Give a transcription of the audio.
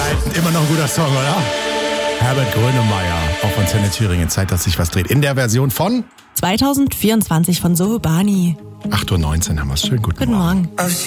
Zeiten. Immer noch ein guter Song, oder? Herbert Grönemeyer, auch von Antenne Thüringen. Zeit, dass sich was dreht. In der Version von 2024 von Soho Bani. 8:19 Uhr haben wir es. Schön, guten Guten Morgen.